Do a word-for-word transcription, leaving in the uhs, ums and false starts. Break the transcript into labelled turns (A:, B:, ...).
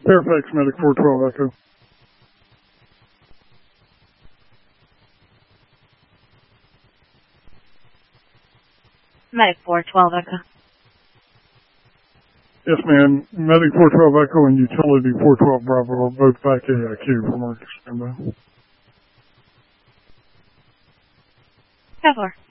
A: Fairfax Medic four twelve Echo.
B: Medic four twelve Echo.
A: Yes, ma'am. Medic four twelve Echo and Utility four twelve Bravo are both back A I Q from our standby.
B: ten four.